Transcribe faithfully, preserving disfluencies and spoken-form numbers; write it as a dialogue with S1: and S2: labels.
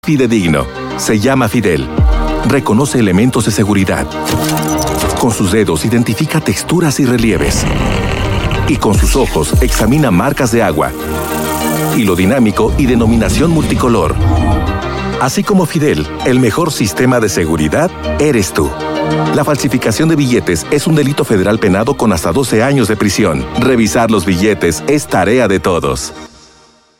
S1: Fidedigno. Se llama Fidel. Reconoce elementos de seguridad. Con sus dedos identifica texturas y relieves. Y con sus ojos examina marcas de agua, hilo dinámico y denominación multicolor. Así como Fidel, el mejor sistema de seguridad eres tú. La falsificación de billetes es un delito federal penado con hasta doce años de prisión. Revisar los billetes es tarea de todos.